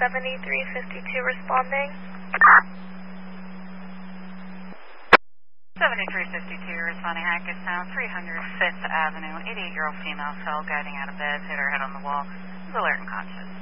7352 responding. 7352 responding Hackettstown, 305th Avenue. 88-year-old female fell guiding out of bed, hit her head on the wall, is alert and conscious.